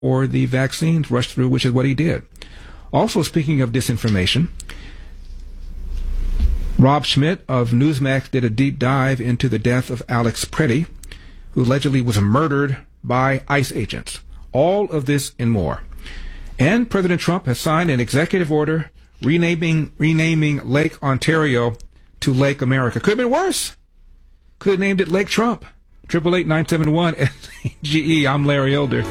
or the vaccines rushed through, which is what he did. Also, speaking of disinformation, Rob Schmidt of Newsmax did a deep dive into the death of Alex Preddy, who allegedly was murdered by ICE agents. All of this and more. And President Trump has signed an executive order renaming Lake Ontario to Lake America. Could have been worse. Could have named it Lake Trump. 888-971-SGE. I'm Larry Elder.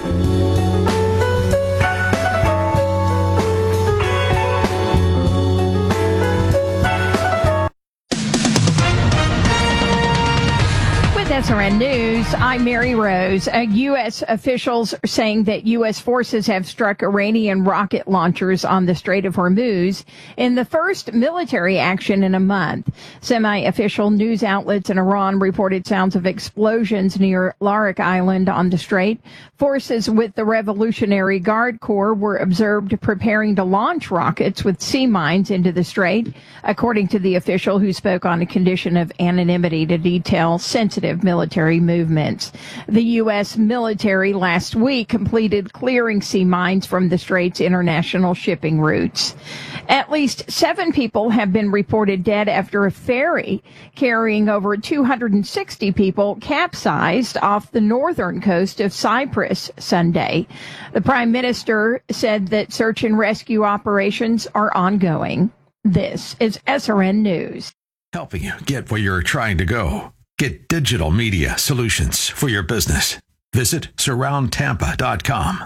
SRN News, I'm Mary Rose. U.S. officials are saying that U.S. forces have struck Iranian rocket launchers on the Strait of Hormuz in the first military action in a month. Semi-official news outlets in Iran reported sounds of explosions near Larak Island on the strait. Forces with the Revolutionary Guard Corps were observed preparing to launch rockets with sea mines into the strait, according to the official who spoke on a condition of anonymity to detail sensitive military movements. The U.S. military last week completed clearing sea mines from the strait's international shipping routes. At least 7 people have been reported dead after a ferry carrying over 260 people capsized off the northern coast of Cyprus Sunday. The Prime Minister said that search and rescue operations are ongoing. This is SRN News. Helping you get where you're trying to go. Get digital media solutions for your business. Visit surroundtampa.com.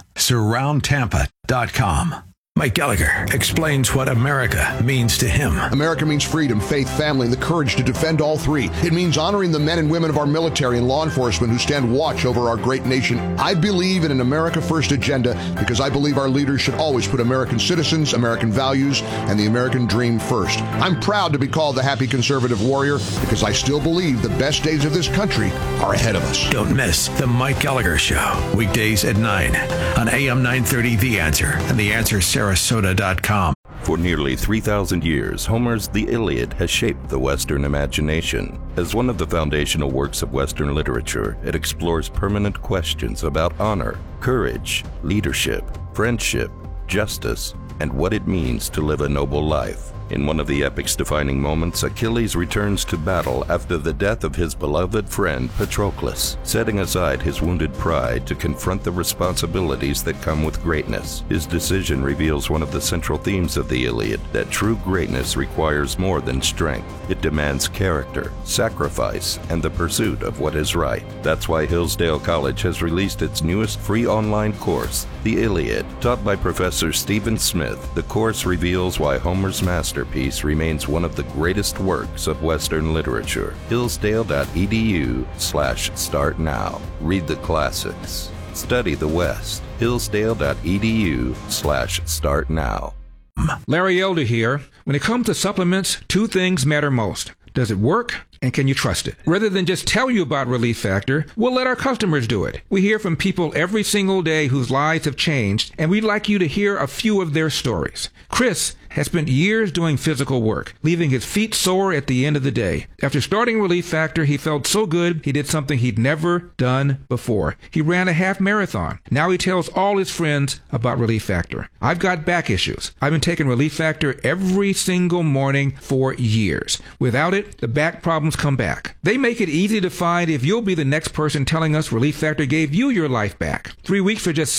Surroundtampa.com. Mike Gallagher explains what America means to him. America means freedom, faith, family, and the courage to defend all three. It means honoring the men and women of our military and law enforcement who stand watch over our great nation. I believe in an America First agenda because I believe our leaders should always put American citizens, American values, and the American dream first. I'm proud to be called the happy conservative warrior because I still believe the best days of this country are ahead of us. Don't miss The Mike Gallagher Show, weekdays at 9 on AM 930 The Answer and TheAnswerSarasota.com. For nearly 3,000 years, Homer's The Iliad has shaped the Western imagination. As one of the foundational works of Western literature, it explores permanent questions about honor, courage, leadership, friendship, justice, and what it means to live a noble life. In one of the epic's defining moments, Achilles returns to battle after the death of his beloved friend Patroclus, setting aside his wounded pride to confront the responsibilities that come with greatness. His decision reveals one of the central themes of the Iliad, that true greatness requires more than strength. It demands character, sacrifice, and the pursuit of what is right. That's why Hillsdale College has released its newest free online course, The Iliad. Taught by Professor Stephen Smith, the course reveals why Homer's masterpiece remains one of the greatest works of Western literature. Hillsdale.edu/start now. Read the classics. Study the West. Hillsdale.edu/start now. Larry Elder here. When it comes to supplements, 2 things matter most. Does it work? And can you trust it? Rather than just tell you about Relief Factor, we'll let our customers do it. We hear from people every single day whose lives have changed, and we'd like you to hear a few of their stories. Chris has spent years doing physical work, leaving his feet sore at the end of the day. After starting Relief Factor, he felt so good he did something he'd never done before. He ran a half marathon. Now he tells all his friends about Relief Factor. I've got back issues. I've been taking Relief Factor every single morning for years. Without it, the back problems come back. They make it easy to find if you'll be the next person telling us Relief Factor gave you your life back. 3 weeks for just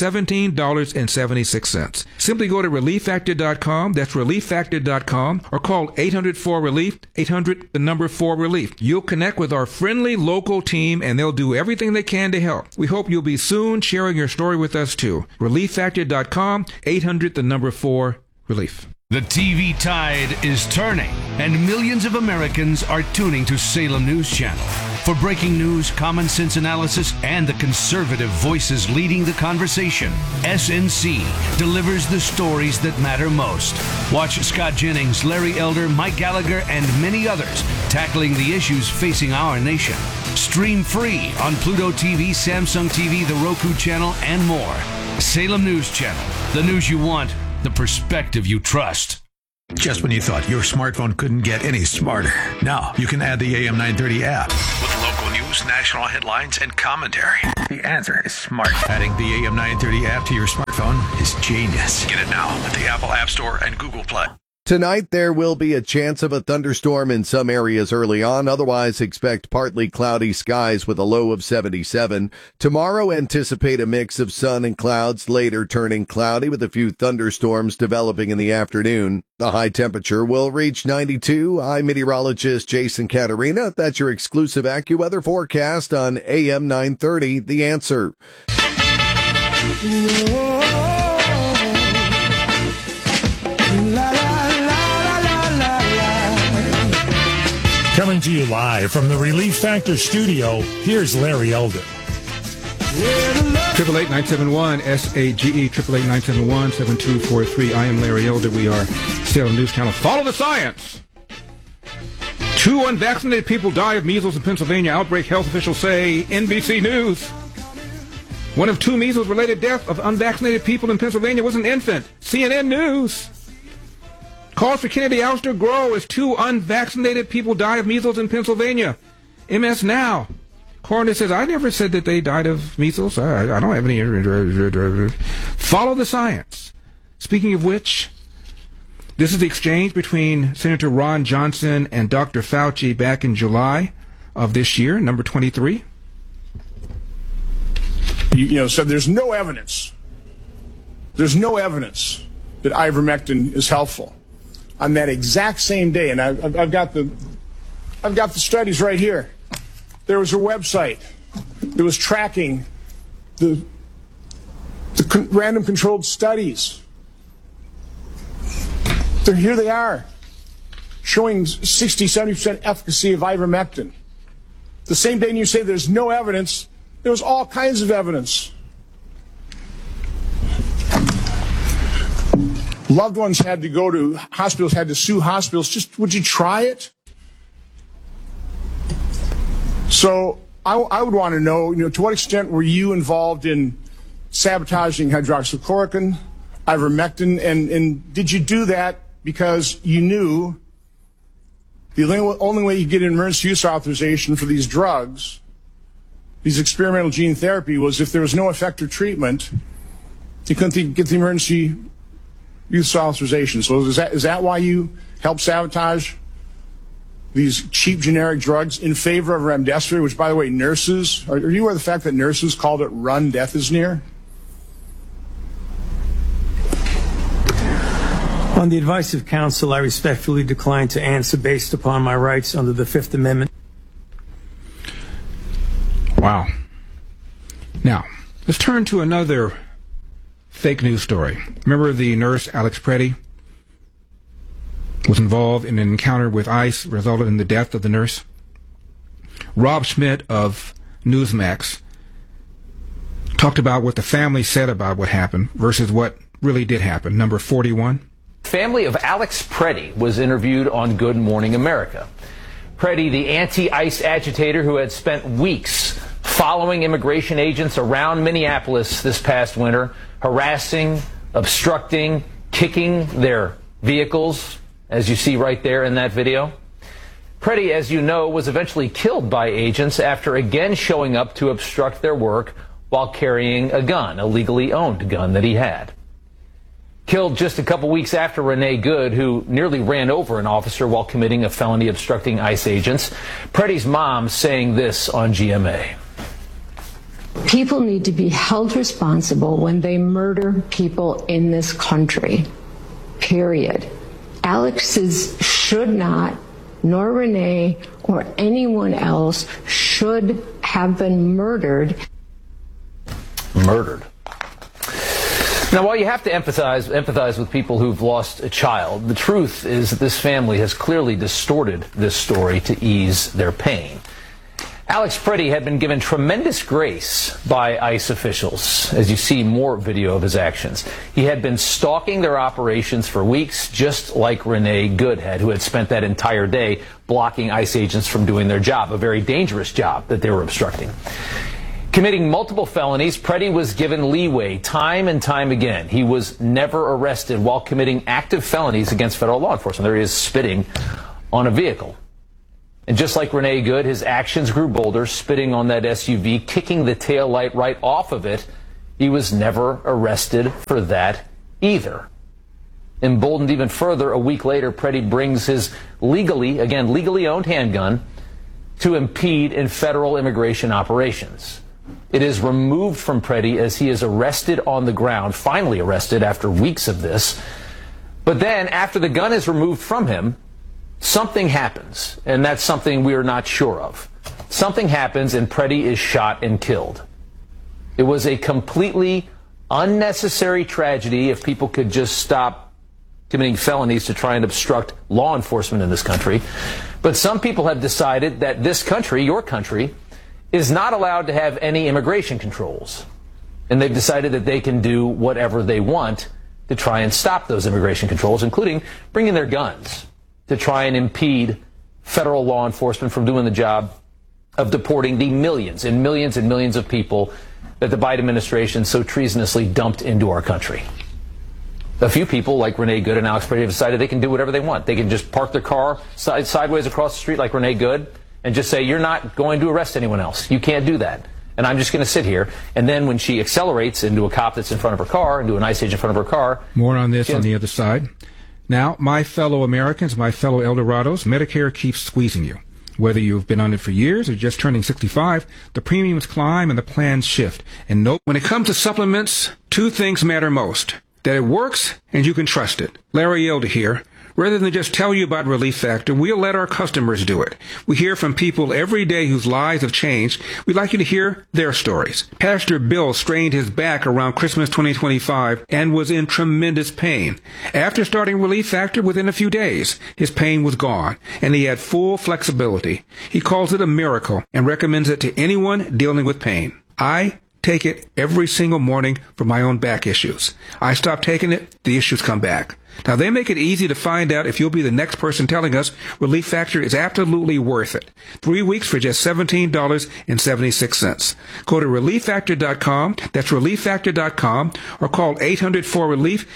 $17.76. Simply go to ReliefFactor.com. That's ReliefFactor.com, or call 800-4RELIEF, 800-4RELIEF. You'll connect with our friendly local team, and they'll do everything they can to help. We hope you'll be soon sharing your story with us, too. ReliefFactor.com, 800-4RELIEF. The TV tide is turning, and millions of Americans are tuning to Salem News Channel. For breaking news, common sense analysis, and the conservative voices leading the conversation, SNC delivers the stories that matter most. Watch Scott Jennings, Larry Elder, Mike Gallagher, and many others tackling the issues facing our nation. Stream free on Pluto TV, Samsung TV, the Roku channel, and more. Salem News Channel, the news you want, the perspective you trust. Just when you thought your smartphone couldn't get any smarter, now you can add the AM 930 app. With local news news, national headlines, and commentary. The answer is smart. Adding the AM 930 app to your smartphone is genius. Get it now at the Apple App Store and Google Play. Tonight, there will be a chance of a thunderstorm in some areas early on. Otherwise, expect partly cloudy skies with a low of 77. Tomorrow, anticipate a mix of sun and clouds, later turning cloudy with a few thunderstorms developing in the afternoon. The high temperature will reach 92. I'm meteorologist Jason Caterina. That's your exclusive AccuWeather forecast on AM 930, The Answer. Coming to you live from the Relief Factor studio, here's Larry Elder. 888-971-SAGE, 888-971-7243. I am Larry Elder. We are Salem News Channel. Follow the science. 2 unvaccinated people die of measles in Pennsylvania. Outbreak health officials say. NBC News. 1 of 2 measles-related deaths of unvaccinated people in Pennsylvania was an infant. CNN News. Calls for Kennedy ouster grow as 2 unvaccinated people die of measles in Pennsylvania. MS Now. Coroner says, I never said that they died of measles. I don't have any. Follow the science. Speaking of which, this is the exchange between Senator Ron Johnson and Dr. Fauci back in July of this year, number 23. So there's no evidence. There's no evidence that ivermectin is helpful. On that exact same day, and I've got the studies right here. There was a website that was tracking the random controlled studies. Here they are, showing 60-70% efficacy of ivermectin. The same day you say there's no evidence, there was all kinds of evidence. Loved ones had to go to hospitals, had to sue hospitals. Just, would you try it? So I would want to know, to what extent were you involved in sabotaging hydroxychloroquine, ivermectin, and did you do that because you knew the only way you get an emergency use authorization for these drugs, these experimental gene therapy, was if there was no effective treatment, you couldn't get the emergency use authorization. So is that why you helped sabotage these cheap generic drugs in favor of remdesivir, which, by the way, nurses, are you aware of the fact that nurses called it run, death is near? On the advice of counsel, I respectfully decline to answer based upon my rights under the Fifth Amendment. Wow. Now, let's turn to another fake news story. Remember the nurse, Alex Preddy, was involved in an encounter with ICE, resulted in the death of the nurse? Rob Schmidt of Newsmax talked about what the family said about what happened versus what really did happen. Number 41. Family of Alex Preddy was interviewed on Good Morning America. Preddy, the anti-ICE agitator who had spent weeks following immigration agents around Minneapolis this past winter, harassing, obstructing, kicking their vehicles, as you see right there in that video. Preddy, as you know, was eventually killed by agents after again showing up to obstruct their work while carrying a gun, a legally owned gun that he had. Killed just a couple weeks after Renee Good, who nearly ran over an officer while committing a felony obstructing ICE agents. Preddy's mom saying this on GMA. People need to be held responsible when they murder people in this country, period. Alex's should not, nor Renee or anyone else should have been murdered. Murdered. Now, while you have to empathize with people who've lost a child, the truth is that this family has clearly distorted this story to ease their pain. Alex Preddy had been given tremendous grace by ICE officials, as you see more video of his actions. He had been stalking their operations for weeks, just like Renee Good had, who had spent that entire day blocking ICE agents from doing their job, a very dangerous job that they were obstructing. Committing multiple felonies, Preddy was given leeway time and time again. He was never arrested while committing active felonies against federal law enforcement. There he is spitting on a vehicle. And just like Renee Good, his actions grew bolder, spitting on that SUV, kicking the taillight right off of it. He was never arrested for that either. Emboldened even further, a week later, Preddy brings his legally owned handgun to impede in federal immigration operations. It is removed from Preddy as he is arrested on the ground, finally arrested after weeks of this. But then, after the gun is removed from him, something happens, and that's something we are not sure of. Something happens, and Preddy is shot and killed. It was a completely unnecessary tragedy if people could just stop committing felonies to try and obstruct law enforcement in this country. But some people have decided that this country, your country, is not allowed to have any immigration controls. And they've decided that they can do whatever they want to try and stop those immigration controls, including bringing their guns to try and impede federal law enforcement from doing the job of deporting the millions and millions and millions of people that the Biden administration so treasonously dumped into our country. A few people, like Renee Good and Alex Preddy, have decided they can do whatever they want. They can just park their car sideways across the street like Renee Good and just say, you're not going to arrest anyone else. You can't do that. And I'm just going to sit here. And then when she accelerates into a cop that's in front of her car, into an ICE agent in front of her car. More on this on the other side. Now, my fellow Americans, my fellow Eldorados, Medicare keeps squeezing you. Whether you've been on it for years or just turning 65, the premiums climb and the plans shift. And note, when it comes to supplements, two things matter most. That it works and you can trust it. Larry Elder here. Rather than just tell you about Relief Factor, we'll let our customers do it. We hear from people every day whose lives have changed. We'd like you to hear their stories. Pastor Bill strained his back around Christmas 2025 and was in tremendous pain. After starting Relief Factor, within a few days, his pain was gone, and he had full flexibility. He calls it a miracle and recommends it to anyone dealing with pain. I take it every single morning for my own back issues. I stop taking it, the issues come back. Now, they make it easy to find out if you'll be the next person telling us Relief Factor is absolutely worth it. 3 weeks for just $17.76. Go to ReliefFactor.com, that's ReliefFactor.com, or call 800-4RELIEF,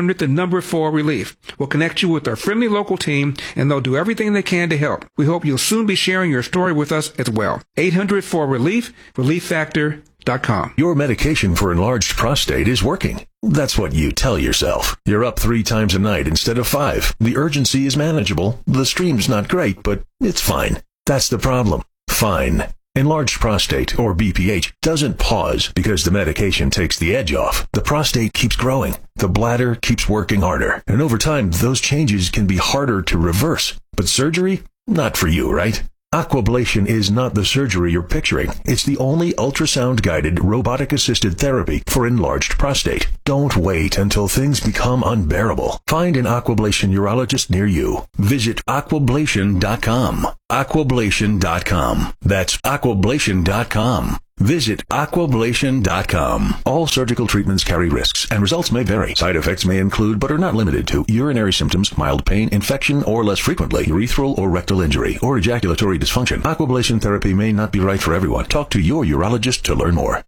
800-4RELIEF. We'll connect you with our friendly local team, and they'll do everything they can to help. We hope you'll soon be sharing your story with us as well. 800-4RELIEF, ReliefFactor.com. Your medication for enlarged prostate is working. That's what you tell yourself. You're up 3 times a night instead of 5. The urgency is manageable. The stream's not great, but it's fine. That's the problem. Fine. Enlarged prostate, or BPH, doesn't pause because the medication takes the edge off. The prostate keeps growing. The bladder keeps working harder. And over time, those changes can be harder to reverse. But surgery? Not for you, right? Aquablation is not the surgery you're picturing. It's the only ultrasound-guided, robotic-assisted therapy for enlarged prostate. Don't wait until things become unbearable. Find an Aquablation urologist near you. Visit Aquablation.com. Aquablation.com. That's Aquablation.com. Visit Aquablation.com. All surgical treatments carry risks, and results may vary. Side effects may include, but are not limited to, urinary symptoms, mild pain, infection, or less frequently, urethral or rectal injury, or ejaculatory dysfunction. Aquablation therapy may not be right for everyone. Talk to your urologist to learn more.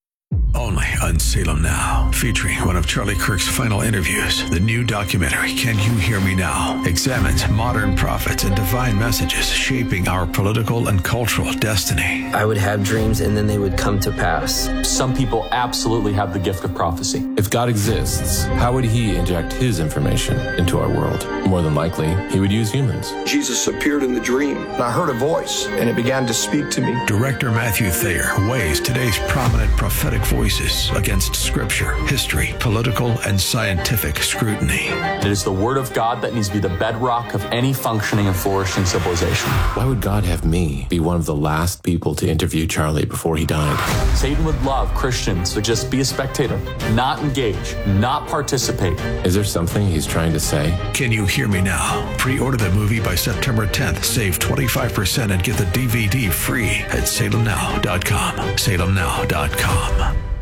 Only on Salem Now, featuring one of Charlie Kirk's final interviews. The new documentary, Can You Hear Me Now?, examines modern prophets and divine messages shaping our political and cultural destiny. I would have dreams and then they would come to pass. Some people absolutely have the gift of prophecy. If God exists, how would he inject his information into our world? More than likely, he would use humans. Jesus appeared in the dream, and I heard a voice, and it began to speak to me. Director Matthew Thayer weighs today's prominent prophetic voices against scripture, history, political, and scientific scrutiny. It is the word of God that needs to be the bedrock of any functioning and flourishing civilization. Why would God have me be one of the last people to interview Charlie before he died? Satan would love Christians to just be a spectator, not engage, not participate. Is there something he's trying to say? Can You Hear Me Now? Pre-order the movie by September 10th. Save 25% and get the DVD free at salemnow.com. salemnow.com.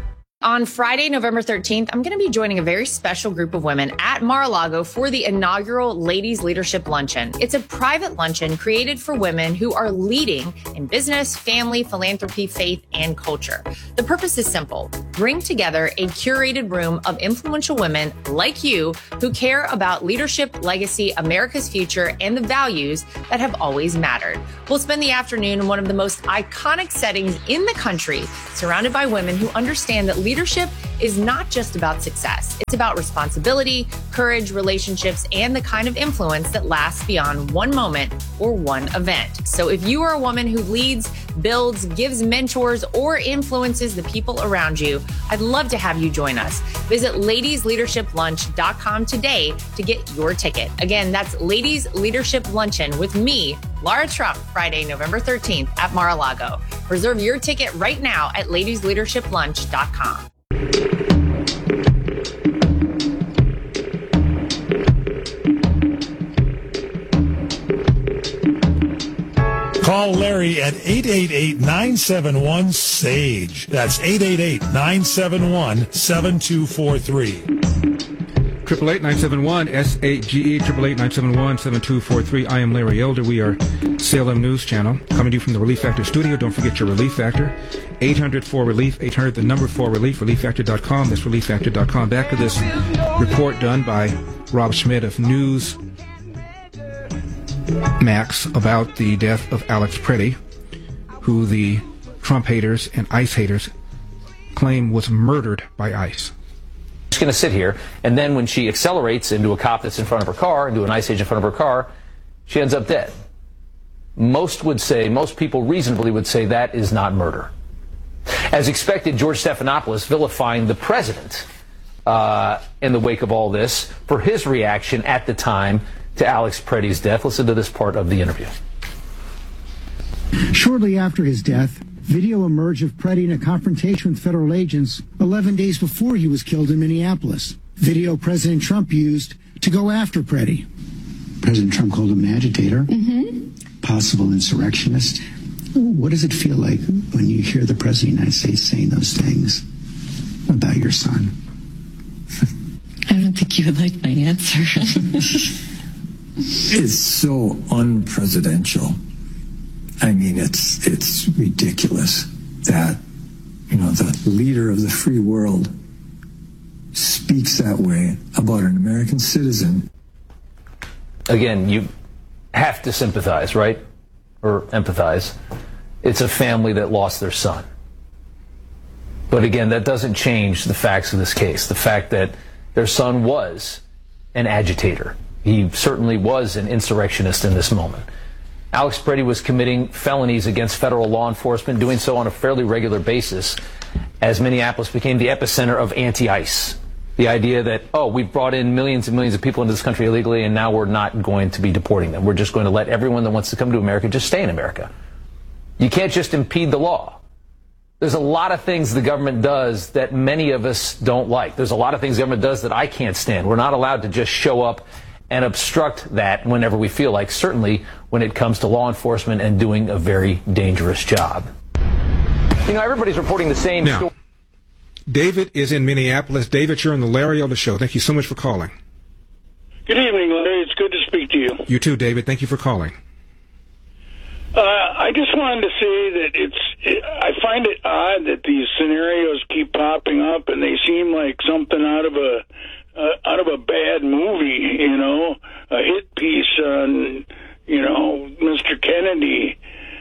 On Friday, November 13th, I'm going to be joining a very special group of women at Mar-a-Lago for the inaugural Ladies Leadership Luncheon. It's a private luncheon created for women who are leading in business, family, philanthropy, faith, and culture. The purpose is simple. Bring together a curated room of influential women like you who care about leadership, legacy, America's future, and the values that have always mattered. We'll spend the afternoon in one of the most iconic settings in the country, surrounded by women who understand that leadership is not just about success. It's about responsibility, courage, relationships, and the kind of influence that lasts beyond one moment or one event. So if you are a woman who leads, builds, gives mentors, or influences the people around you, I'd love to have you join us. Visit ladiesleadershiplunch.com today to get your ticket. Again, that's Ladies Leadership Luncheon with me, Lara Trump, Friday, November 13th at Mar-a-Lago. Reserve your ticket right now at ladiesleadershiplunch.com. Call Larry at 888-971-SAGE. That's 888-971-7243. 888-971-SAGE, 888-971-7243. I am Larry Elder. We are Salem News Channel, coming to you from the Relief Factor studio. Don't forget your Relief Factor. 800-4RELIEF, 800, the number 4RELIEF, relieffactor.com. That's relieffactor.com. Back to this report done by Rob Schmidt of News Max about the death of Alex Preddy, who the Trump haters and ICE haters claim was murdered by ICE. She's going to sit here, and then when she accelerates into a cop that's in front of her car, into an ICE agent in front of her car, she ends up dead. Most people reasonably would say that is not murder. As expected, George Stephanopoulos vilifying the president in the wake of all this for his reaction at the time to Alex Preddy's death. Listen to this part of the interview. Shortly after his death, video emerged of Preddy in a confrontation with federal agents 11 days before he was killed in Minneapolis. Video President Trump used to go after Preddy. President Trump called him an agitator, possible insurrectionist. What does it feel like when you hear the President of the United States saying those things about your son? I don't think you would like my answer. It's so unpresidential. I mean, it's ridiculous that, the leader of the free world speaks that way about an American citizen. Again, you have to sympathize, right? Or empathize. It's a family that lost their son. But again, that doesn't change the facts of this case. The fact that their son was an agitator. He certainly was an insurrectionist in this moment. Alex Preddy was committing felonies against federal law enforcement, doing so on a fairly regular basis as Minneapolis became the epicenter of anti-ICE. The idea that, we've brought in millions and millions of people into this country illegally and now we're not going to be deporting them. We're just going to let everyone that wants to come to America just stay in America. You can't just impede the law. There's a lot of things the government does that many of us don't like. There's a lot of things the government does that I can't stand. We're not allowed to just show up and obstruct that whenever we feel like, certainly when it comes to law enforcement and doing a very dangerous job. Everybody's reporting the same story. David is in Minneapolis. David, you're on the Larry Elder Show. Thank you so much for calling. Good evening, Larry. It's good to speak to you. You too, David. Thank you for calling. I just wanted to say that I find it odd that these scenarios keep popping up, and they seem like something out of a bad movie, a hit piece on, Mr. Kennedy.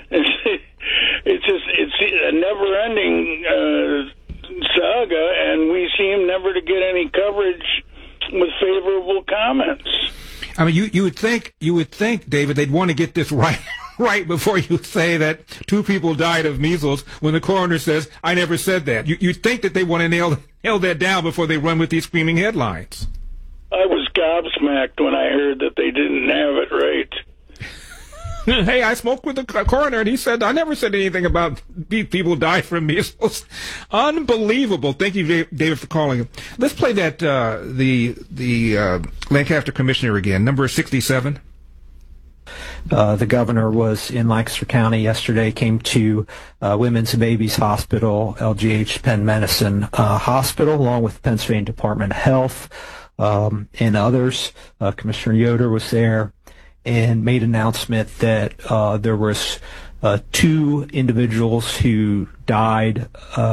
It's a never-ending saga, and we seem never to get any coverage with favorable comments. I mean, you would think, David, they'd want to get this right before you say that 2 people died of measles when the coroner says, I never said that. You'd think that they want to nail that down before they run with these screaming headlines. I was gobsmacked when I heard that they didn't have it right. Hey, I spoke with the coroner, and he said, I never said anything about people died from measles. Unbelievable. Thank you, David, for calling. Let's play that, the Lancaster Commissioner again, number 67. The governor was in Lancaster County yesterday, came to Women's and Babies Hospital, LGH Penn Medicine Hospital, along with the Pennsylvania Department of Health and others. Commissioner Yoder was there and made an announcement that there was 2 individuals who died.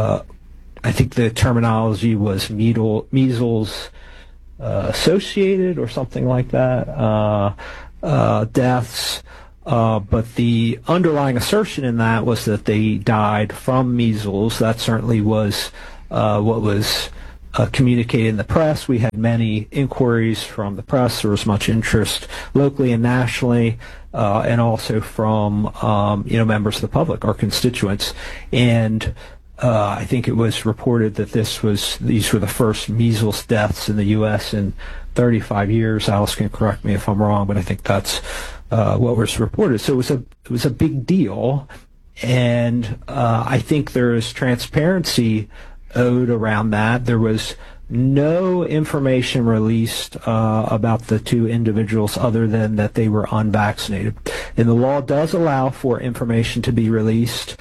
I think the terminology was measles associated or something like that, deaths. But the underlying assertion in that was that they died from measles. That certainly was what was communicated in the press. We had many inquiries from the press. There was much interest locally and nationally, and also from members of the public, our constituents. And I think it was reported that these were the first measles deaths in the U.S. in 35 years. Alice can correct me if I'm wrong, but I think that's what was reported. So it was a big deal, and I think there is transparency owed around that. There was no information released about the 2 individuals other than that they were unvaccinated. And the law does allow for information to be released.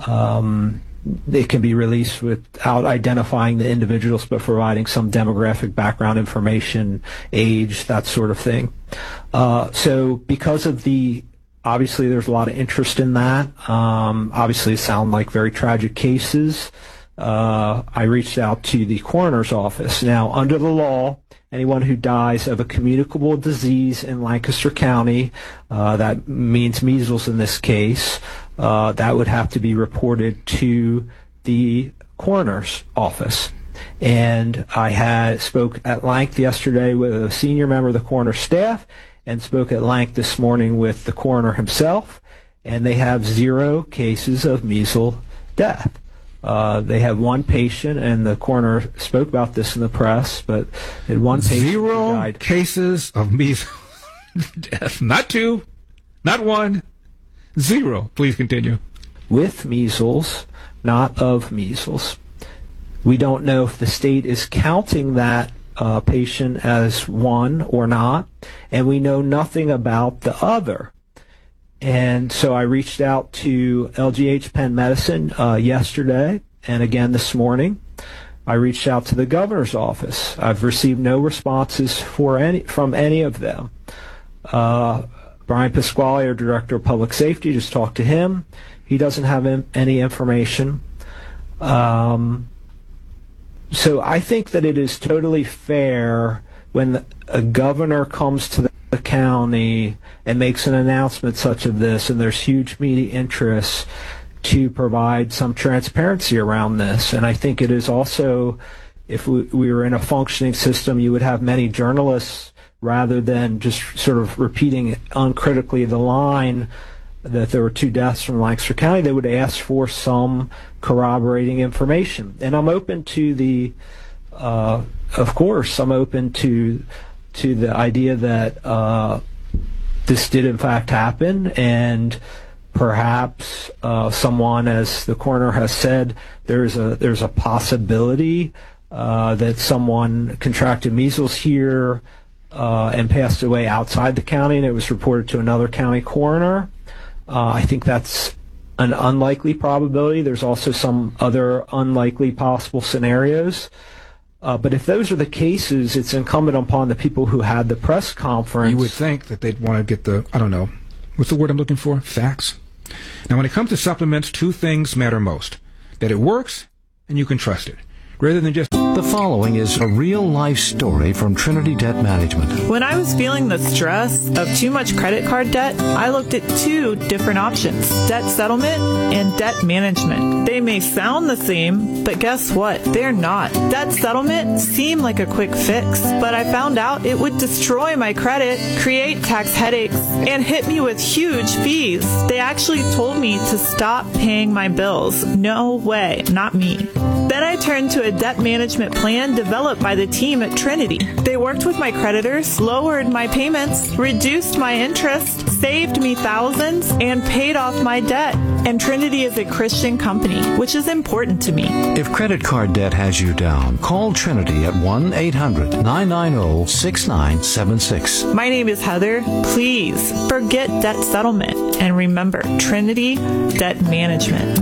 It can be released without identifying the individuals, but providing some demographic background information, age, that sort of thing. So because of obviously there's a lot of interest in that. Obviously it sound like very tragic cases. I reached out to the coroner's office. Now, under the law, anyone who dies of a communicable disease in Lancaster County, that means measles in this case, that would have to be reported to the coroner's office. And I spoke at length yesterday with a senior member of the coroner's staff and spoke at length this morning with the coroner himself, and they have 0 cases of measles death. They have 1 patient, and the coroner spoke about this in the press, but had 1 patient 0 died. cases of measles death. Not 2, not 1, 0. Please continue. With measles, not of measles. We don't know if the state is counting that patient as 1 or not, and we know nothing about the other. And so I reached out to LGH Penn Medicine yesterday and again this morning. I reached out to the governor's office. I've received no responses from any of them. Brian Pasquale, our Director of Public Safety, just talked to him. He doesn't have any information. So I think that it is totally fair when a governor comes to the county and makes an announcement such as this, and there's huge media interest, to provide some transparency around this. And I think it is also, if we were in a functioning system, you would have many journalists, rather than just sort of repeating uncritically the line that there were 2 deaths from Lancaster County, they would ask for some corroborating information. And I'm open to of course, I'm open to the idea that this did in fact happen, and perhaps someone, as the coroner has said, there's a possibility that someone contracted measles here and passed away outside the county, and it was reported to another county coroner. I think that's an unlikely probability. There's also some other unlikely possible scenarios. But if those are the cases, it's incumbent upon the people who had the press conference. You would think that they'd want to get what's the word I'm looking for? Facts. Now, when it comes to supplements, 2 things matter most: that it works and you can trust it, rather than just... The following is a real-life story from Trinity Debt Management. When I was feeling the stress of too much credit card debt, I looked at 2 different options: debt settlement and debt management. They may sound the same, but guess what? They're not. Debt settlement seemed like a quick fix, but I found out it would destroy my credit, create tax headaches, and hit me with huge fees. They actually told me to stop paying my bills. No way, not me. Then I turned to a debt management plan developed by the team at Trinity. They worked with my creditors, lowered my payments, reduced my interest, saved me thousands, and paid off my debt. And Trinity is a Christian company, which is important to me. If credit card debt has you down, call Trinity at 1-800-990-6976. My name is Heather. Please forget debt settlement and remember Trinity Debt Management.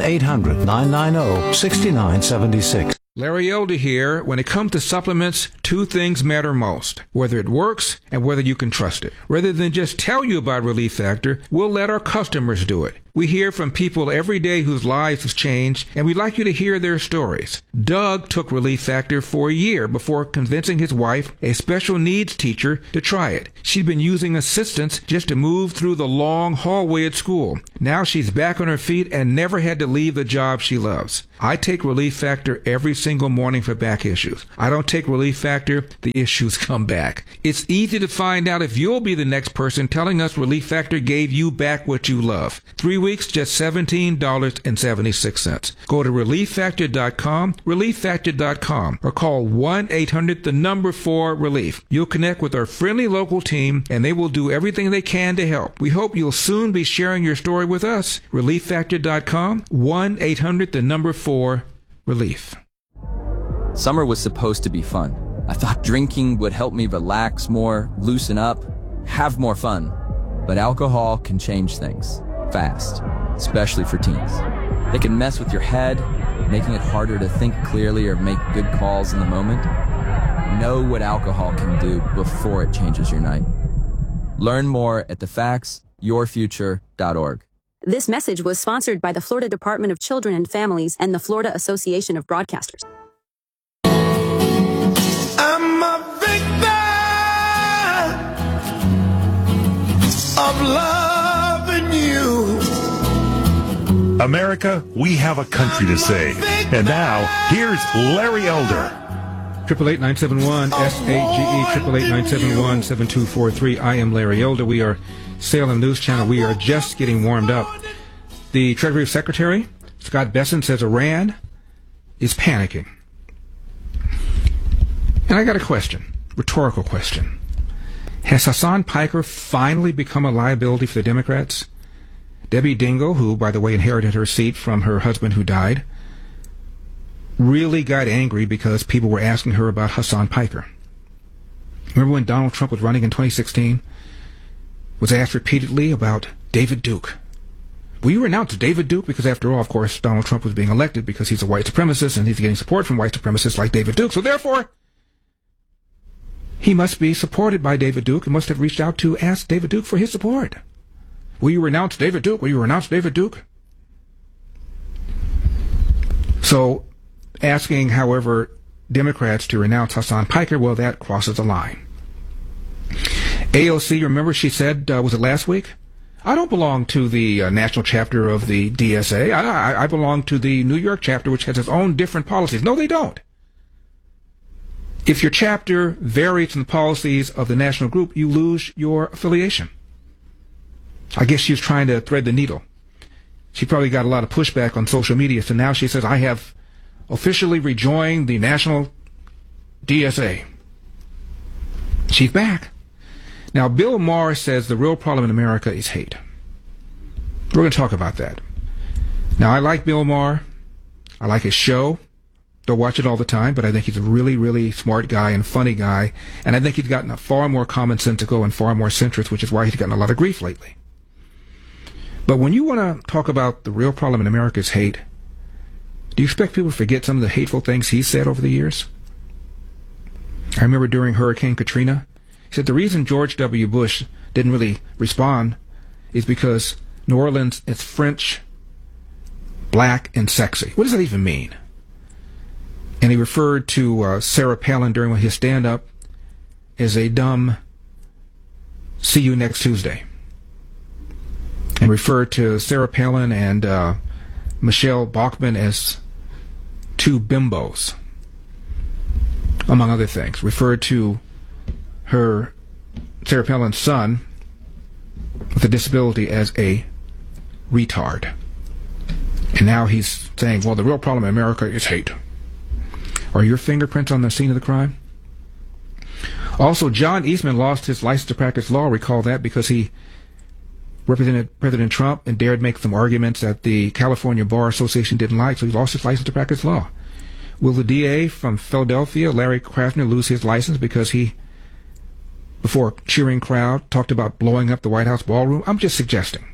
1-800-990-6976. Larry Elder here. When it comes to supplements, two things matter most: whether it works and whether you can trust it. Rather than just tell you about Relief Factor, we'll let our customers do it. We hear from people every day whose lives have changed, and we'd like you to hear their stories. Doug took Relief Factor for a year before convincing his wife, a special needs teacher, to try it. She'd been using assistance just to move through the long hallway at school. Now she's back on her feet and never had to leave the job she loves. I take Relief Factor every single morning for back issues. I don't take Relief Factor, the issues come back. It's easy to find out if you'll be the next person telling us Relief Factor gave you back what you love. 3 weeks, just $17.76. Go to ReliefFactor.com, ReliefFactor.com, or call 1-800-4-RELIEF. You'll connect with our friendly local team, and they will do everything they can to help. We hope you'll soon be sharing your story with us. ReliefFactor.com, 1-800-4-RELIEF. Summer was supposed to be fun. I thought drinking would help me relax more, loosen up, have more fun. But alcohol can change things fast, especially for teens. They can mess with your head, making it harder to think clearly or make good calls in the moment. Know what alcohol can do before it changes your night. Learn more at thefactsyourfuture.org. This message was sponsored by the Florida Department of Children and Families and the Florida Association of Broadcasters. I'm a victim of loving you. America, we have a country to save. And now, here's Larry Elder. 888-971-SAGE, 888-971-7243. I am Larry Elder. We are Salem News Channel. We are just getting warmed up. The Treasury Secretary, Scott Bessent, says Iran is panicking. And I got a question, rhetorical question. Has Hassan Piker finally become a liability for the Democrats? Debbie Dingell, who, by the way, inherited her seat from her husband who died, really got angry because people were asking her about Hassan Piker. Remember when Donald Trump was running in 2016? Was asked repeatedly about David Duke. Will you renounce David Duke? Because after all, of course, Donald Trump was being elected because he's a white supremacist and he's getting support from white supremacists like David Duke. So therefore, he must be supported by David Duke and must have reached out to ask David Duke for his support. Will you renounce David Duke? Will you renounce David Duke? So, asking, however, Democrats to renounce Hassan Piker, well, that crosses the line. AOC, remember she said, was it last week? I don't belong to the national chapter of the DSA. I belong to the New York chapter, which has its own different policies. No, they don't. If your chapter varies from the policies of the national group, you lose your affiliation. I guess she was trying to thread the needle. She probably got a lot of pushback on social media, so now she says, I have officially rejoined the national DSA. She's back. Now, Bill Maher says the real problem in America is hate. We're going to talk about that. Now, I like Bill Maher. I like his show. Don't watch it all the time, but I think he's a really, really smart guy and funny guy. And I think he's gotten far more commonsensical and far more centrist, which is why he's gotten a lot of grief lately. But when you want to talk about the real problem in America is hate, do you expect people to forget some of the hateful things he said over the years? I remember during Hurricane Katrina, he said the reason George W. Bush didn't really respond is because New Orleans is French, black, and sexy. What does that even mean? And he referred to Sarah Palin during his stand-up as a dumb see you next Tuesday. And referred to Sarah Palin and Michelle Bachmann as two bimbos, among other things. Referred to her, Sarah Palin's son, with a disability as a retard. And now he's saying, well, the real problem in America is hate. Are your fingerprints on the scene of the crime? Also, John Eastman lost his license to practice law. Recall that because he represented President Trump and dared make some arguments that the California Bar Association didn't like, so he lost his license to practice law. Will the DA from Philadelphia, Larry Krasner, lose his license because he, before a cheering crowd, talked about blowing up the White House ballroom? I'm just suggesting.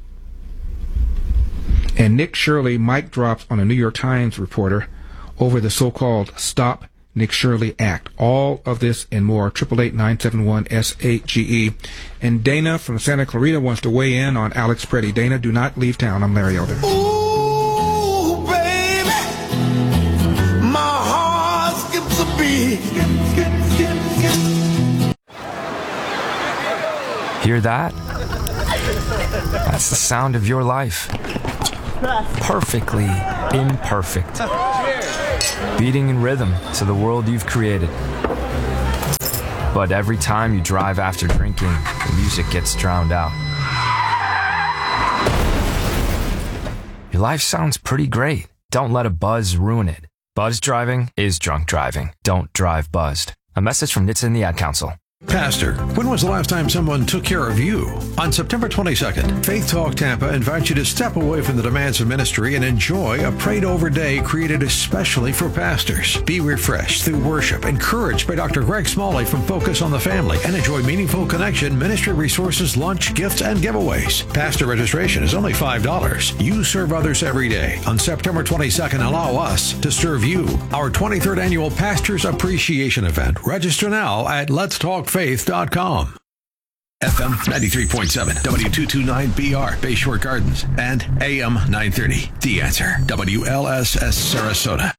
And Nick Shirley mic drops on a New York Times reporter over the so-called Stop Nick Shirley Act. All of this and more, 888-971-SAGE. And Dana from Santa Clarita wants to weigh in on Alex Preddy. Dana, do not leave town. I'm Larry Elder. Ooh, baby, my heart skips a beat. Hear that? That's the sound of your life. Perfectly imperfect. Beating in rhythm to the world you've created. But every time you drive after drinking, the music gets drowned out. Your life sounds pretty great. Don't let a buzz ruin it. Buzz driving is drunk driving. Don't drive buzzed. A message from NHTSA and the Ad Council. Pastor, when was the last time someone took care of you? On September 22nd, Faith Talk Tampa invites you to step away from the demands of ministry and enjoy a prayed-over day created especially for pastors. Be refreshed through worship, encouraged by Dr. Greg Smalley from Focus on the Family, and enjoy meaningful connection, ministry resources, lunch, gifts, and giveaways. Pastor registration is only $5. You serve others every day. On September 22nd, allow us to serve you. Our 23rd annual Pastors Appreciation Event. Register now at letstalkfaith.com. FM 93.7, W229BR, Bayshore Gardens, and AM 930. The Answer, WLSS Sarasota.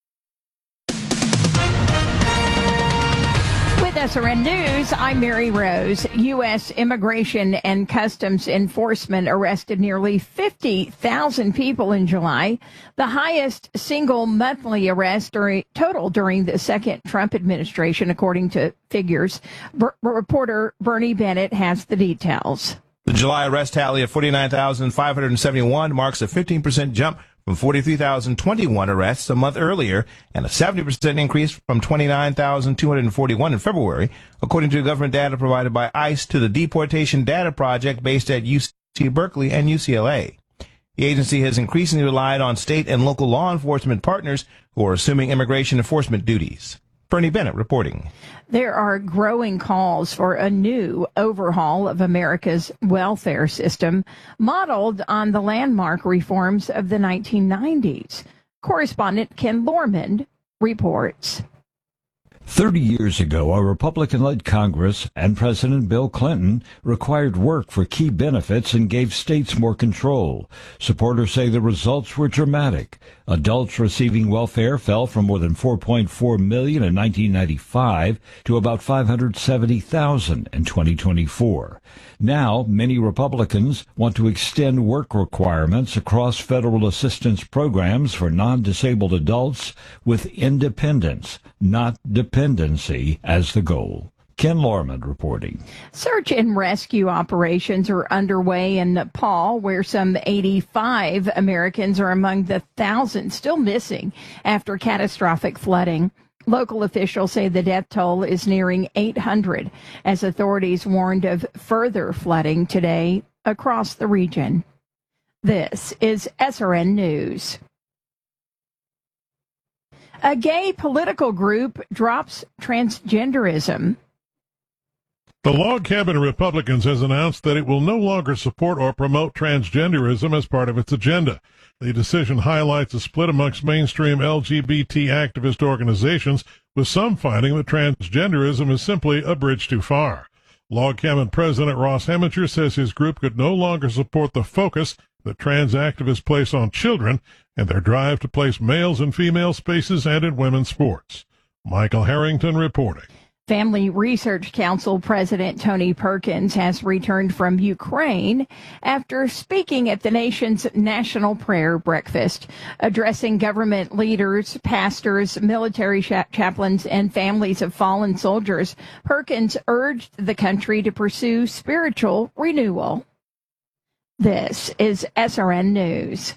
With SRN News, I'm Mary Rose. U.S. Immigration and Customs Enforcement arrested nearly 50,000 people in July, the highest single monthly arrest total during the second Trump administration, according to figures. Reporter Bernie Bennett has the details. The July arrest tally of 49,571 marks a 15% jump from 43,021 arrests a month earlier and a 70% increase from 29,241 in February, according to government data provided by ICE to the Deportation Data Project based at UC Berkeley and UCLA. The agency has increasingly relied on state and local law enforcement partners who are assuming immigration enforcement duties. Bernie Bennett reporting. There are growing calls for a new overhaul of America's welfare system, modeled on the landmark reforms of the 1990s. Correspondent Ken Lorman reports. 30 years ago, a Republican-led Congress and President Bill Clinton required work for key benefits and gave states more control. Supporters say the results were dramatic. Adults receiving welfare fell from more than 4.4 million in 1995 to about 570,000 in 2024. Now, many Republicans want to extend work requirements across federal assistance programs for non-disabled adults with independence, not dependency, as the goal. Ken Lorman reporting. Search and rescue operations are underway in Nepal, where some 85 Americans are among the thousands still missing after catastrophic flooding. Local officials say the death toll is nearing 800 as authorities warned of further flooding today across the region. This is SRN News. A gay political group drops transgenderism. The Log Cabin Republicans has announced that it will no longer support or promote transgenderism as part of its agenda. The decision highlights a split amongst mainstream LGBT activist organizations, with some finding that transgenderism is simply a bridge too far. Log Cabin President Ross Heminger says his group could no longer support the focus that trans activists place on children and their drive to place males in female spaces and in women's sports. Michael Harrington reporting. Family Research Council President Tony Perkins has returned from Ukraine after speaking at the nation's National Prayer Breakfast. Addressing government leaders, pastors, military chaplains, and families of fallen soldiers, Perkins urged the country to pursue spiritual renewal. This is SRN News.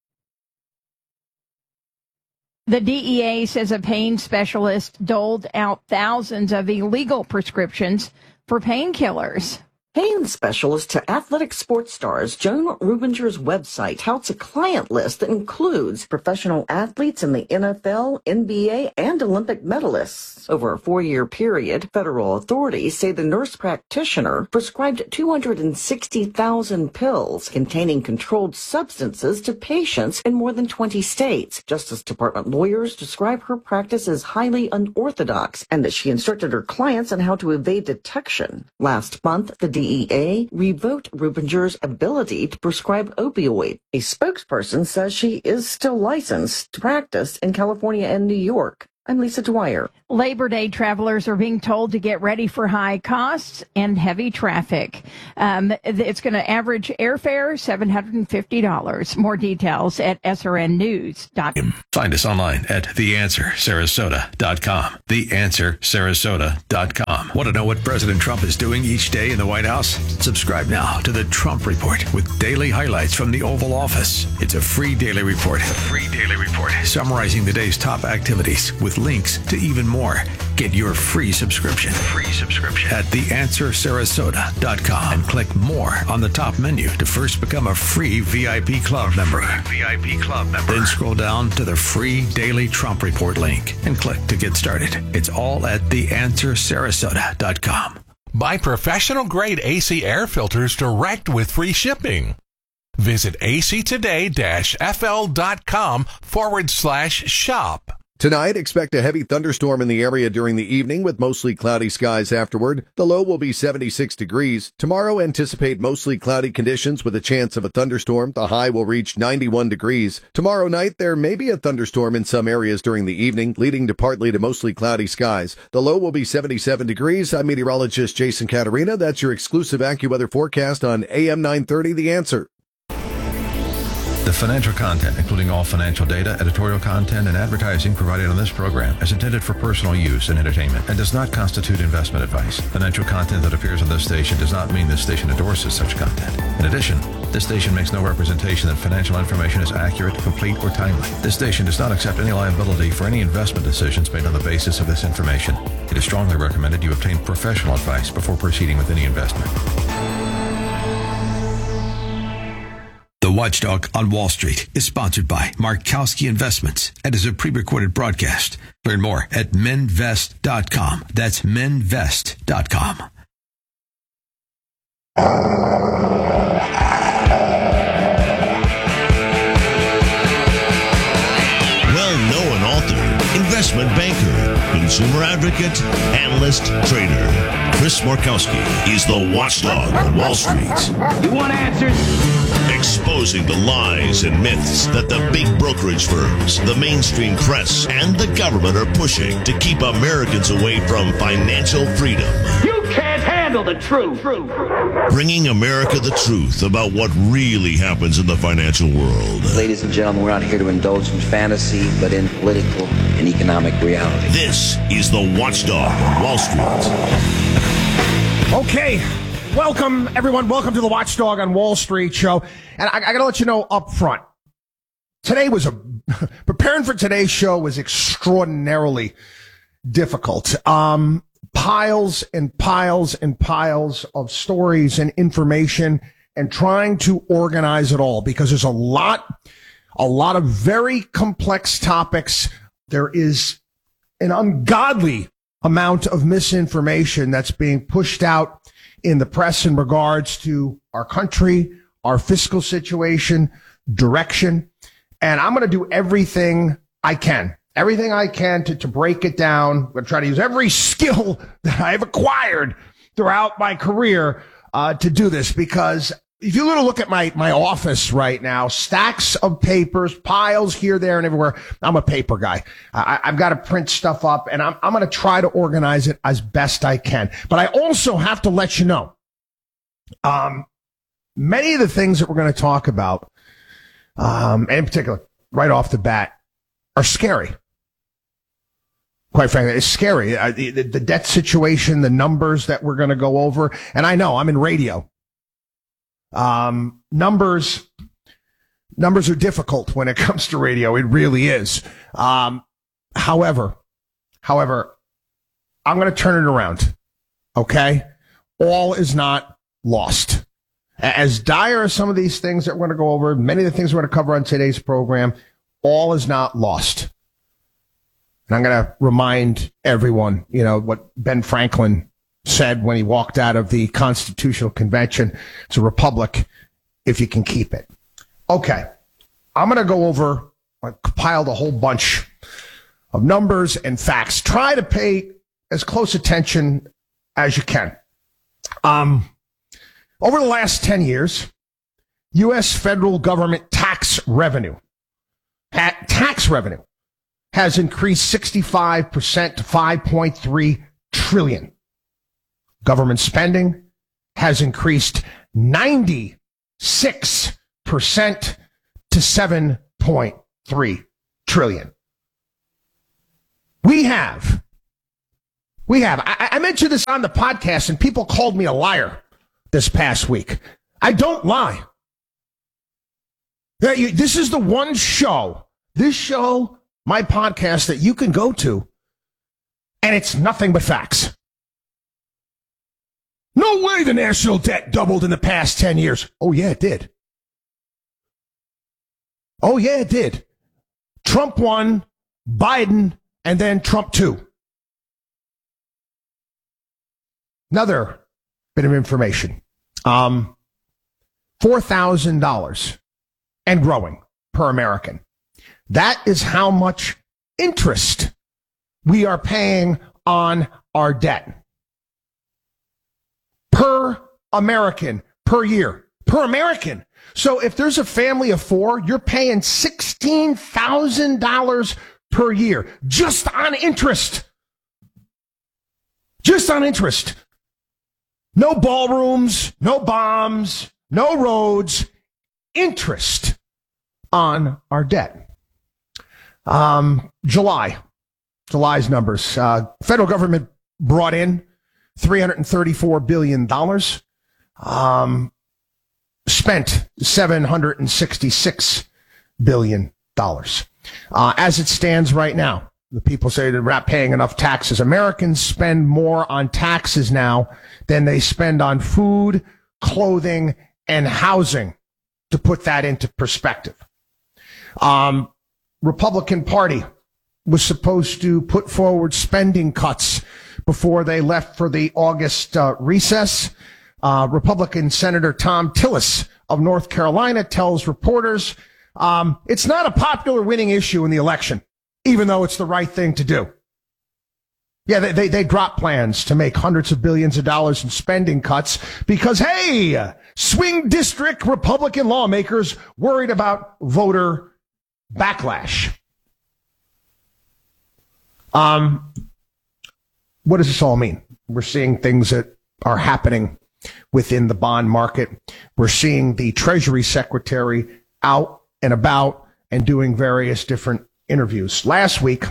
The DEA says a pain specialist doled out thousands of illegal prescriptions for painkillers. Pain specialist to athletic sports stars, Joan Rubinger's website touts a client list that includes professional athletes in the NFL, NBA, and Olympic medalists. Over a 4-year period, federal authorities say the nurse practitioner prescribed 260,000 pills containing controlled substances to patients in more than 20 states. Justice Department lawyers describe her practice as highly unorthodox and that she instructed her clients on how to evade detection. Last month, the DEA revoked Rubinger's ability to prescribe opioid. A spokesperson says she is still licensed to practice in California and New York. I'm Lisa Dwyer. Labor Day travelers are being told to get ready for high costs and heavy traffic. It's going to average airfare $750. More details at srnnews.com. Find us online at theanswersarasota.com. Theanswersarasota.com. Want to know what President Trump is doing each day in the White House? Subscribe now to the Trump Report with daily highlights from the Oval Office. It's a free daily report. Summarizing the day's top activities with links to even more. Get your free subscription at theanswersarasota.com and click more on the top menu to first become a free VIP Club member. Then scroll down to the free daily Trump Report link and click to get started. It's all at theanswersarasota.com. Buy professional-grade AC air filters direct with free shipping. Visit actoday-fl.com/shop. Tonight, expect a heavy thunderstorm in the area during the evening with mostly cloudy skies afterward. The low will be 76 degrees. Tomorrow, anticipate mostly cloudy conditions with a chance of a thunderstorm. The high will reach 91 degrees. Tomorrow night, there may be a thunderstorm in some areas during the evening, leading to partly to mostly cloudy skies. The low will be 77 degrees. I'm meteorologist Jason Caterina. That's your exclusive AccuWeather forecast on AM 930 The Answer. The financial content, including all financial data, editorial content, and advertising provided on this program is intended for personal use and entertainment and does not constitute investment advice. Financial content that appears on this station does not mean this station endorses such content. In addition, this station makes no representation that financial information is accurate, complete, or timely. This station does not accept any liability for any investment decisions made on the basis of this information. It is strongly recommended you obtain professional advice before proceeding with any investment. The Watchdog on Wall Street is sponsored by Markowski Investments and is a pre-recorded broadcast. Learn more at menvest.com. That's menvest.com. Well-known author, investment banker, consumer advocate, analyst, trader. Chris Markowski is the Watchdog on Wall Street. You want answers? Exposing the lies and myths that the big brokerage firms, the mainstream press, and the government are pushing to keep Americans away from financial freedom. You can't handle the truth. Bringing America the truth about what really happens in the financial world. Ladies and gentlemen, we're not here to indulge in fantasy, but in political and economic reality. This is the Watchdog on Wall Street. Okay. Welcome, everyone. Welcome to the Watchdog on Wall Street show. And I got to let you know up front, preparing for today's show was extraordinarily difficult. Piles and piles and piles of stories and information and trying to organize it all because there's a lot of very complex topics. There is an ungodly amount of misinformation that's being pushed out in the press in regards to our country, our fiscal situation, direction. And I'm going to do everything I can to break it down. I'm going to try to use every skill that I've acquired throughout my career to do this, because if you look at my office right now, stacks of papers, piles here, there, and everywhere. I'm a paper guy. I've got to print stuff up, and I'm going to try to organize it as best I can. But I also have to let you know, many of the things that we're going to talk about, and in particular, right off the bat, are scary. Quite frankly, it's scary. The debt situation, the numbers that we're going to go over, and I know I'm in radio. Numbers are difficult when it comes to radio. It really is. However, I'm going to turn it around. Okay. All is not lost. As dire as some of these things that we're going to go over, many of the things we're going to cover on today's program, all is not lost. And I'm going to remind everyone, what Ben Franklin said when he walked out of the Constitutional Convention. It's a republic if you can keep it. Okay. I'm going to go over, I compiled a whole bunch of numbers and facts. Try to pay as close attention as you can. Over the last 10 years, U.S. federal government tax revenue has increased 65% to $5.3 trillion. Government spending has increased 96% to $7.3 trillion. We have. I mentioned this on the podcast and people called me a liar this past week. I don't lie. This is the one show, my podcast, that you can go to, and it's nothing but facts. No way the national debt doubled in the past 10 years. Oh, yeah, it did. Oh, yeah, it did. Trump 1, Biden, and then Trump 2. Another bit of information. $4,000 and growing per American. That is how much interest we are paying on our debt. Per American, per year, per American. So if there's a family of 4, you're paying $16,000 per year just on interest. Just on interest. No ballrooms, no bombs, no roads, interest on our debt. July's numbers. Federal government brought in $334 billion. Spent $766 billion. As it stands right now, the people say they're not paying enough taxes. Americans spend more on taxes now than they spend on food, clothing, and housing, to put that into perspective. Republican Party was supposed to put forward spending cuts before they left for the August recess. Republican Senator Thom Tillis of North Carolina tells reporters it's not a popular winning issue in the election, even though it's the right thing to do. Yeah, they dropped plans to make hundreds of billions of dollars in spending cuts because, hey, swing district Republican lawmakers worried about voter backlash. What does this all mean? We're seeing things that are happening within the bond market. We're seeing the Treasury Secretary out and about and doing various different interviews. Last week,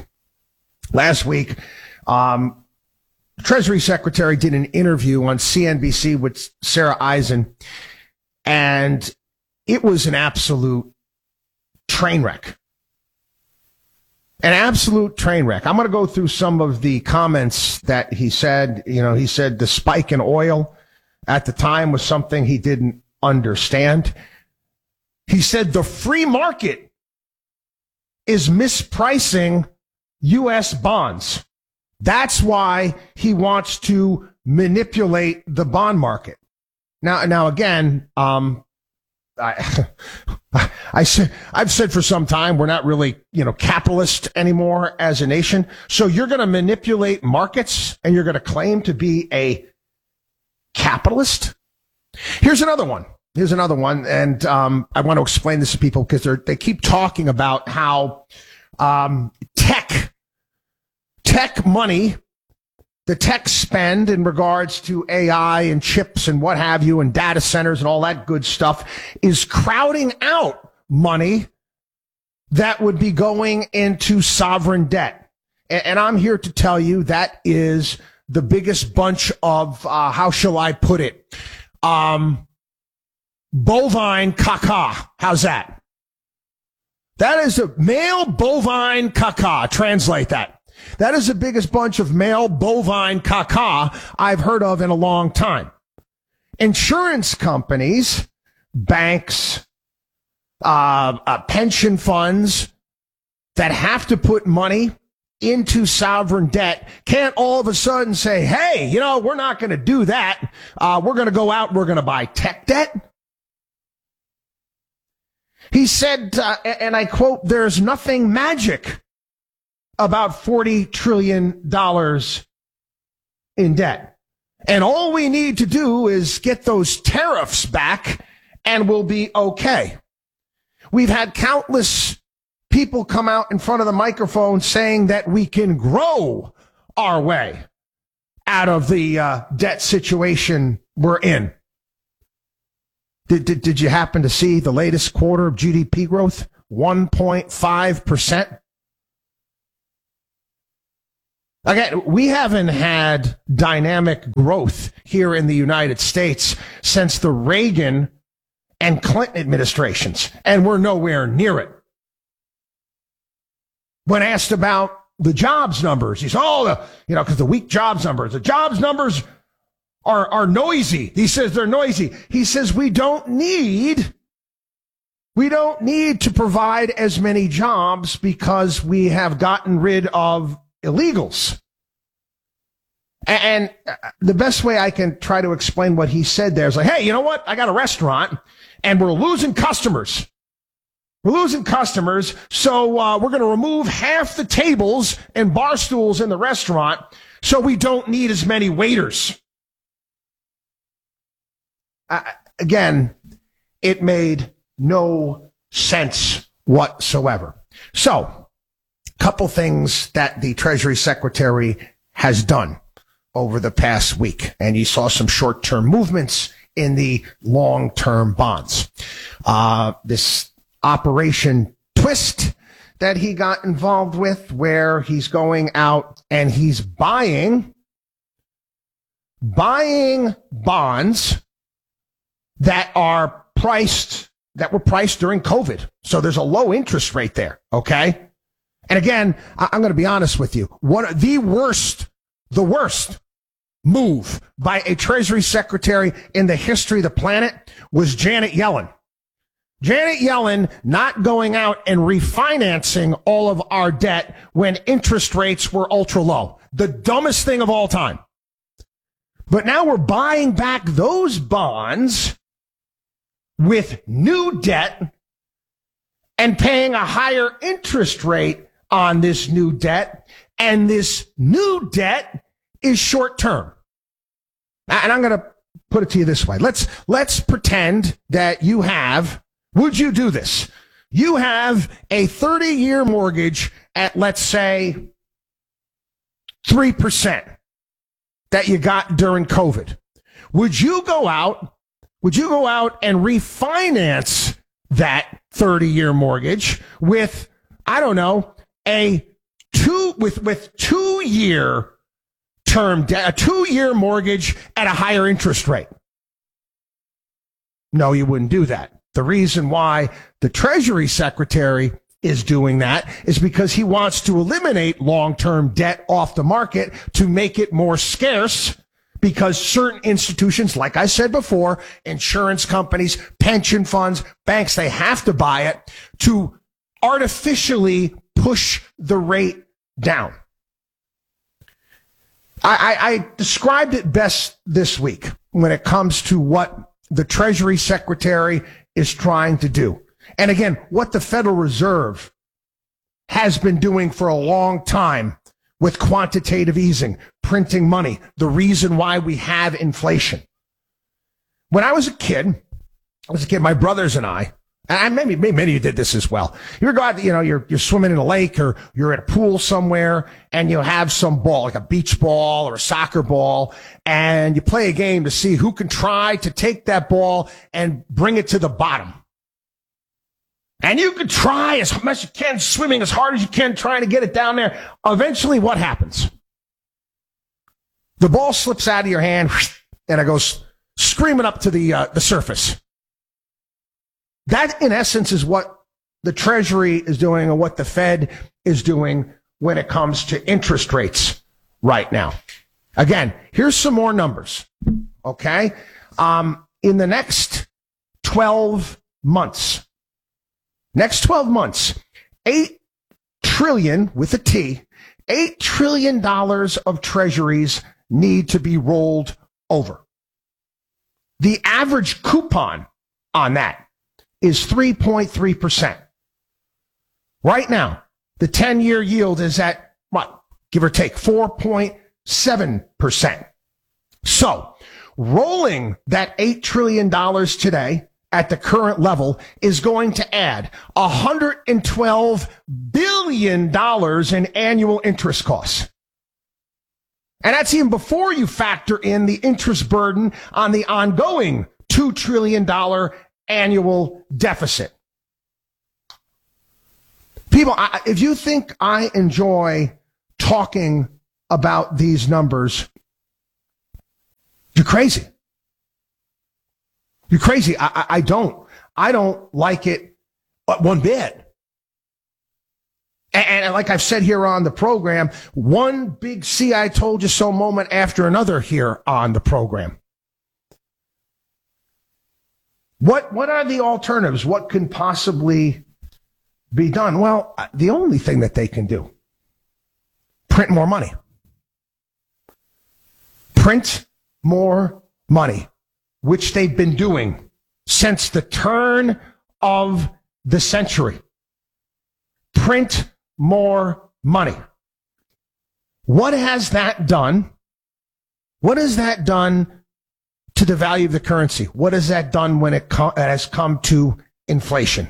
Treasury Secretary did an interview on CNBC with Sarah Eisen, and it was an absolute train wreck. An absolute train wreck. I'm going to go through some of the comments that he said. He said the spike in oil at the time was something he didn't understand. He said the free market is mispricing U.S. bonds. That's why he wants to manipulate the bond market. Now again, I've said for some time we're not really, capitalist anymore as a nation. So you're going to manipulate markets and you're going to claim to be a capitalist? Here's another one. And I want to explain this to people because they keep talking about how tech money, the tech spend in regards to AI and chips and what have you and data centers and all that good stuff is crowding out money that would be going into sovereign debt. And I'm here to tell you that is the biggest bunch of, how shall I put it, bovine caca. How's that? That is a male bovine caca. Translate that. That is the biggest bunch of male bovine caca I've heard of in a long time. insurance companies, banks, pension funds that have to put money into sovereign debt can't all of a sudden say, hey, we're not going to do that. We're going to go out and we're going to buy tech debt. He said, and I quote, there's nothing magic about $40 trillion in debt. And all we need to do is get those tariffs back and we'll be okay. We've had countless people come out in front of the microphone saying that we can grow our way out of the debt situation we're in. Did you happen to see the latest quarter of GDP growth? 1.5%. Again, we haven't had dynamic growth here in the United States since the Reagan and Clinton administrations, and we're nowhere near it. When asked about the jobs numbers, he said, because the weak jobs numbers, the jobs numbers are noisy. He says they're noisy. He says we don't need to provide as many jobs because we have gotten rid of illegals. And the best way I can try to explain what he said there is like, hey, you know what? I got a restaurant and we're losing customers. We're losing customers, so we're going to remove half the tables and bar stools in the restaurant so we don't need as many waiters. Again, it made no sense whatsoever. So, a couple things that the Treasury Secretary has done over the past week, and you saw some short-term movements in the long-term bonds. This Operation Twist that he got involved with, where he's going out and he's buying bonds that were priced during COVID. So there's a low interest rate there, okay? And again, I'm going to be honest with you. The worst move by a Treasury Secretary in the history of the planet was Janet Yellen. Janet Yellen not going out and refinancing all of our debt when interest rates were ultra low. The dumbest thing of all time. But now we're buying back those bonds with new debt and paying a higher interest rate on this new debt. And this new debt is short term. And I'm going to put it to you this way. Let's pretend that you have, would you do this? You have a 30-year mortgage at, let's say, 3% that you got during COVID. Would you go out and refinance that 30-year mortgage with, I don't know, with 2-year term debt, a 2-year mortgage at a higher interest rate? No, you wouldn't do that. The reason why the Treasury Secretary is doing that is because he wants to eliminate long-term debt off the market to make it more scarce, because certain institutions, like I said before, insurance companies, pension funds, banks, they have to buy it to artificially push the rate down. I described it best this week when it comes to what the Treasury Secretary is trying to do. And again, what the Federal Reserve has been doing for a long time with quantitative easing, printing money, the reason why we have inflation. When I was a kid, my brothers and I, and maybe many of you did this as well. You ever go out, you're swimming in a lake or you're at a pool somewhere and you have some ball, like a beach ball or a soccer ball, and you play a game to see who can try to take that ball and bring it to the bottom. And you can try as much as you can, swimming as hard as you can, trying to get it down there. Eventually, what happens? The ball slips out of your hand and it goes screaming up to the surface. That, in essence, is what the Treasury is doing and what the Fed is doing when it comes to interest rates right now. Again, here's some more numbers. okay? In the next 12 months, 8 trillion with a T, $8 trillion of treasuries need to be rolled over. The average coupon on that is 3.3%. Right now, the 10-year yield is at, what, give or take, 4.7%. So, rolling that $8 trillion today at the current level is going to add $112 billion in annual interest costs. And that's even before you factor in the interest burden on the ongoing $2 trillion annual deficit. People, if you think I enjoy talking about these numbers, you're crazy. You're crazy. I don't like it one bit. And like I've said here on the program, one big see I told you so moment after another here on the program. What are the alternatives? What can possibly be done? Well, the only thing that they can do, print more money. Print more money, which they've been doing since the turn of the century. Print more money. What has that done? What has that done to the value of the currency? What has that done when it has come to inflation?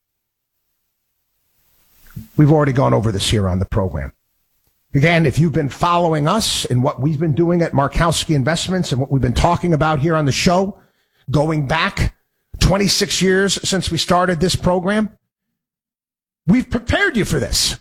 We've already gone over this here on the program. Again, if you've been following us and what we've been doing at Markowski Investments and what we've been talking about here on the show, going back 26 years since we started this program, we've prepared you for this.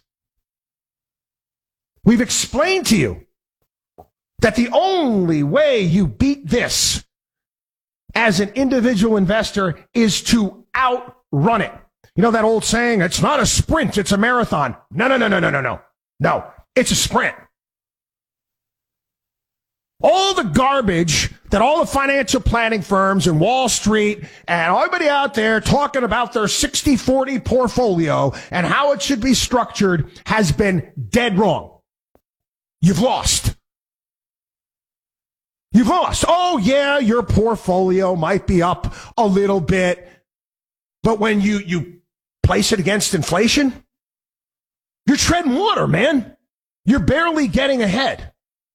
We've explained to you that the only way you beat this as an individual investor is to outrun it. You know that old saying, it's not a sprint, it's a marathon. No. No, it's a sprint. All the garbage that all the financial planning firms and Wall Street and everybody out there talking about their 60-40 portfolio and how it should be structured has been dead wrong. You've lost. You've lost. Oh, yeah, your portfolio might be up a little bit, but when you place it against inflation, you're treading water, man. You're barely getting ahead.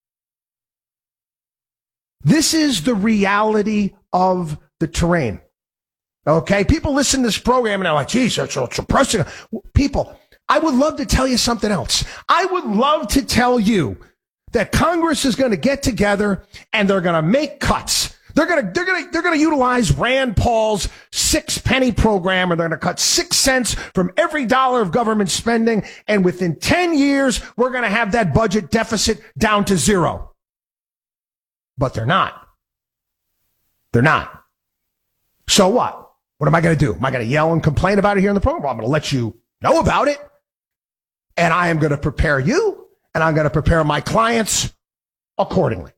This is the reality of the terrain. Okay? People listen to this program and they're like, geez, that's so depressing. People, I would love to tell you something else. I would love to tell you that Congress is going to get together and they're going to make cuts. They're going to utilize Rand Paul's 6-penny program, and they're going to cut 6 cents from every dollar of government spending. And within 10 years, we're going to have that budget deficit down to zero. But they're not. They're not. So what? What am I going to do? Am I going to yell and complain about it here in the program? Well, I'm going to let you know about it. And I am going to prepare you, and I'm going to prepare my clients accordingly.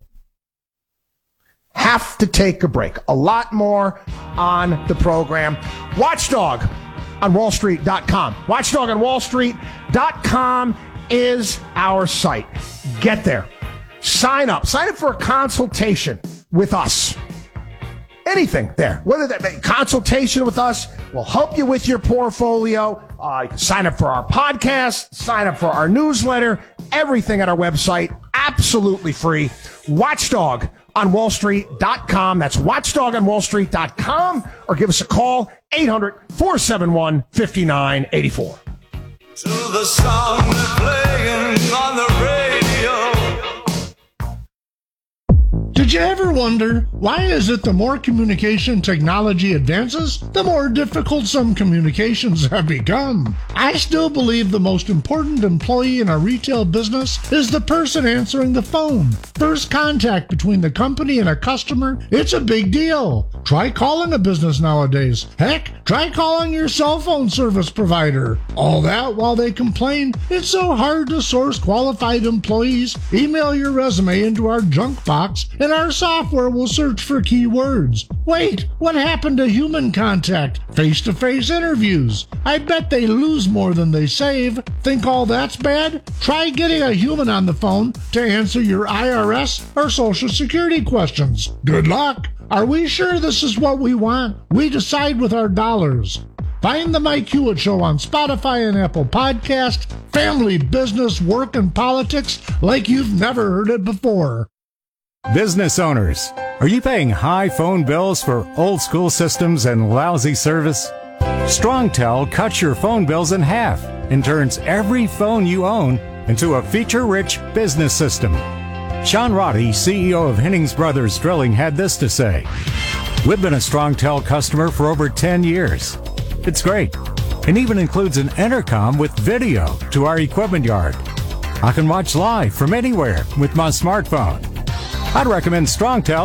Have to take a break. A lot more on the program. Watchdog on WallStreet.com. Watchdog on WallStreet.com is our site. Get there. Sign up. Sign up for a consultation with us. Anything there. Whether that be consultation with us will help you with your portfolio. You can sign up for our podcast, sign up for our newsletter, everything at our website, absolutely free. Watchdog on WallStreet.com. That's Watchdog on WallStreet.com, or give us a call, 800-471-5984. To the song playing on the radio. Did you ever wonder, why is it the more communication technology advances, the more difficult some communications have become? I still believe the most important employee in a retail business is the person answering the phone. First contact between the company and a customer, it's a big deal. Try calling a business nowadays. Heck, try calling your cell phone service provider. All that while they complain, it's so hard to source qualified employees. Email your resume into our junk box and our software will search for keywords. Wait, what happened to human contact? Face-to-face interviews. I bet they lose more than they save. Think all that's bad? Try getting a human on the phone to answer your IRS or Social Security questions. Good luck. Are we sure this is what we want? We decide with our dollars. Find The Mike Hewitt Show on Spotify and Apple Podcast. Family, business, work, and politics like you've never heard it before. Business owners, are you paying high phone bills for old school systems and lousy service? StrongTel cuts your phone bills in half and turns every phone you own into a feature-rich business system. Sean Roddy, CEO of Hennings Brothers Drilling, had this to say: "We've been a StrongTel customer for over 10 years. It's great, and even includes an intercom with video to our equipment yard. I can watch live from anywhere with my smartphone. I'd recommend StrongTel